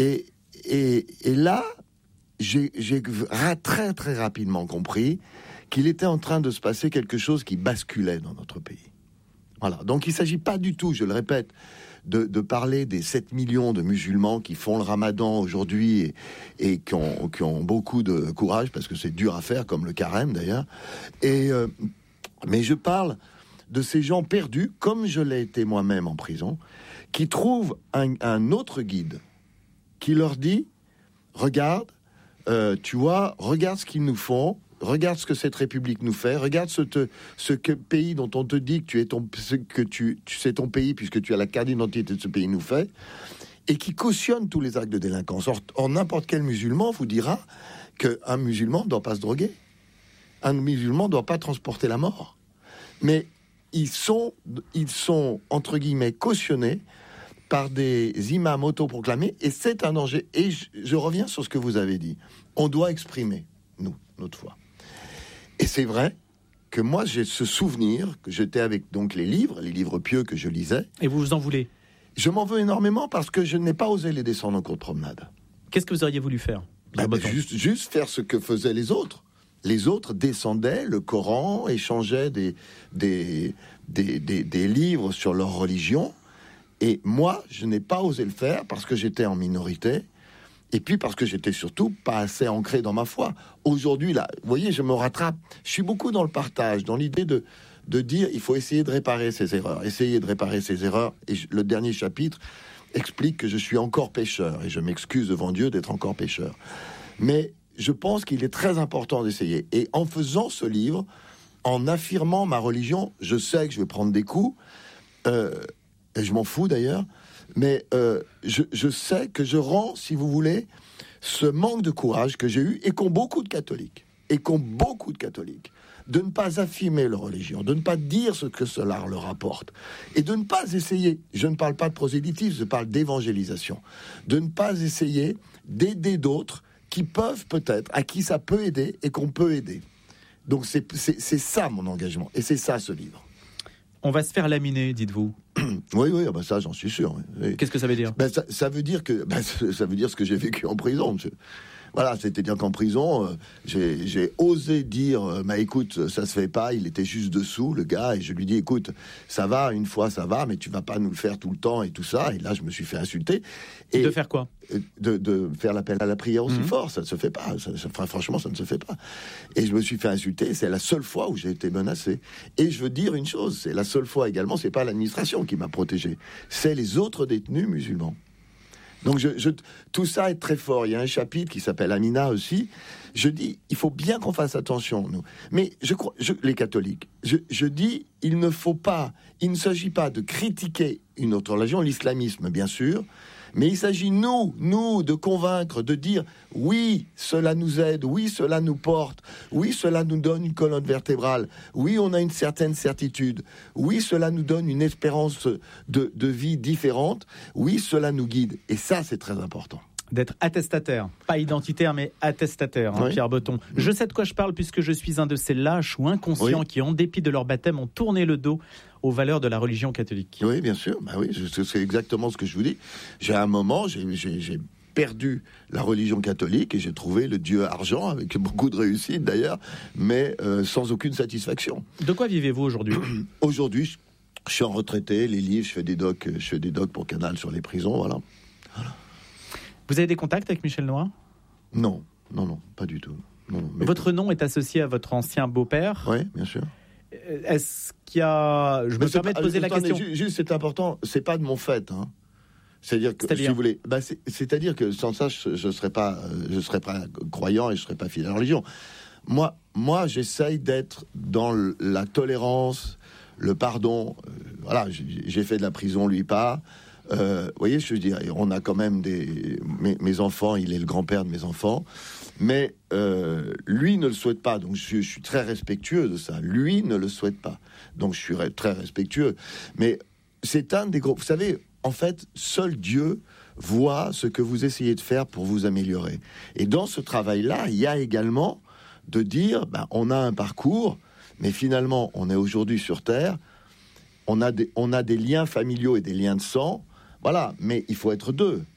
Et là, j'ai très très rapidement compris qu'il était en train de se passer quelque chose qui basculait dans notre pays. Voilà. Donc il ne s'agit pas du tout, je le répète, de parler des 7 millions de musulmans qui font le ramadan aujourd'hui et qui ont beaucoup de courage, parce que c'est dur à faire, comme le carême d'ailleurs. Mais je parle de ces gens perdus, comme je l'ai été moi-même en prison, qui trouvent un autre guide qui leur dit « Regarde, tu vois, regarde ce qu'ils nous font, regarde ce que cette République nous fait, regarde ce pays dont on te dit que tu sais ton pays puisque tu as la carte d'identité de ce pays nous fait, et qui cautionne tous les actes de délinquance. » Or, n'importe quel musulman vous dira qu'un musulman ne doit pas se droguer, un musulman ne doit pas transporter la mort. Mais ils sont entre guillemets cautionnés par des imams autoproclamés, et c'est un danger. Et je reviens sur ce que vous avez dit. On doit exprimer, nous, notre foi. Et c'est vrai que moi, j'ai ce souvenir que j'étais avec donc les livres pieux que je lisais. Et vous en voulez? Je m'en veux énormément parce que je n'ai pas osé les descendre en cours de promenade. Qu'est-ce que vous auriez voulu faire? Juste faire ce que faisaient les autres. Les autres descendaient le Coran, échangeaient des livres sur leur religion. Et moi, je n'ai pas osé le faire parce que j'étais en minorité. Et puis parce que j'étais surtout pas assez ancré dans ma foi. Aujourd'hui, là, vous voyez, je me rattrape. Je suis beaucoup dans le partage, dans l'idée de dire il faut essayer de réparer ses erreurs. Et le dernier chapitre explique que je suis encore pécheur. Et je m'excuse devant Dieu d'être encore pécheur. Mais je pense qu'il est très important d'essayer. Et en faisant ce livre, en affirmant ma religion, je sais que je vais prendre des coups. Et je m'en fous d'ailleurs. Mais je sais que je rends, si vous voulez, ce manque de courage que j'ai eu et qu'ont beaucoup de catholiques, de ne pas affirmer leur religion, de ne pas dire ce que cela leur apporte, et de ne pas essayer, je ne parle pas de prosélytisme, je parle d'évangélisation, de ne pas essayer d'aider d'autres qui peuvent peut-être, à qui ça peut aider et qu'on peut aider. Donc c'est ça mon engagement, et c'est ça ce livre. On va se faire laminer, dites-vous. Oui, ça j'en suis sûr. Oui. Qu'est-ce que ça veut dire? Ça veut dire ça veut dire ce que j'ai vécu en prison, monsieur. Voilà, c'est-à-dire qu'en prison, j'ai osé dire, écoute, ça se fait pas, il était juste dessous, le gars, et je lui dis, écoute, ça va, une fois ça va, mais tu vas pas nous le faire tout le temps et tout ça. Et là, je me suis fait insulter. Et de faire quoi? De faire l'appel à la prière aussi fort, ça ne se fait pas. Franchement, ça ne se fait pas. Et je me suis fait insulter, c'est la seule fois où j'ai été menacé. Et je veux dire une chose, c'est la seule fois également, c'est pas l'administration qui m'a protégé, c'est les autres détenus musulmans. Donc tout ça est très fort. Il y a un chapitre qui s'appelle Amina aussi. Je dis, il faut bien qu'on fasse attention, nous. Mais je crois, les catholiques, je dis, il ne s'agit pas de critiquer une autre religion, l'islamisme, bien sûr, mais il s'agit, nous, de convaincre, de dire, oui, cela nous aide, oui, cela nous porte, oui, cela nous donne une colonne vertébrale, oui, on a une certaine certitude, oui, cela nous donne une espérance de vie différente, oui, cela nous guide. Et ça, c'est très important. D'être attestataire, pas identitaire, mais attestataire, oui. Pierre Botton. Je sais de quoi je parle puisque je suis un de ces lâches ou inconscients qui, en dépit de leur baptême, ont tourné le dos aux valeurs de la religion catholique. Oui, bien sûr. C'est exactement ce que je vous dis. J'ai un moment, j'ai perdu la religion catholique et j'ai trouvé le Dieu argent, avec beaucoup de réussite d'ailleurs, mais sans aucune satisfaction. De quoi vivez-vous aujourd'hui? Aujourd'hui, je suis en retraité, les livres, je fais des docs pour Canal sur les prisons, voilà. Vous avez des contacts avec Michel Noir? Non, pas du tout. Votre nom est associé à votre ancien beau-père? Oui, bien sûr. Est-ce qu'il y a... Je me permets de poser la question. Juste, c'est important, c'est pas de mon fait, hein. C'est-à-dire que, si vous voulez, c'est-à-dire que sans ça, je serais pas croyant et je serais pas fidèle à la religion. Moi, j'essaye d'être dans la tolérance, le pardon. Voilà, j'ai fait de la prison, lui pas. Vous voyez, je veux dire, on a quand même mes enfants, il est le grand-père de mes enfants, mais lui ne le souhaite pas, donc je suis très respectueux de ça. Lui ne le souhaite pas, donc je suis très respectueux. Mais c'est un des gros... Vous savez, en fait, seul Dieu voit ce que vous essayez de faire pour vous améliorer. Et dans ce travail-là, il y a également de dire, on a un parcours, mais finalement, on est aujourd'hui sur Terre, on a des liens familiaux et des liens de sang. Voilà, mais il faut être deux.